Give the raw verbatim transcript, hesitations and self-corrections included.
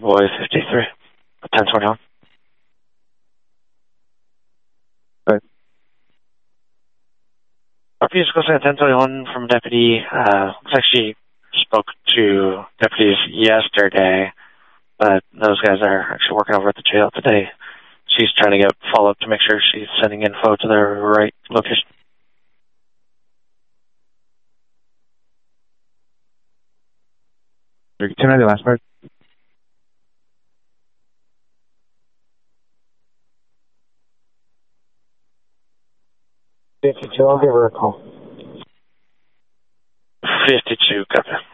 Boy fifty-three, ten twenty-one. Right. Our vehicle at ten twenty-one from Deputy. Uh, looks like she spoke to deputies yesterday, but those guys are actually working over at the jail today. She's trying to get follow-up to make sure she's sending info to the right location. Can I do the last part? fifty-two, I'll give her a call. fifty-two, copy.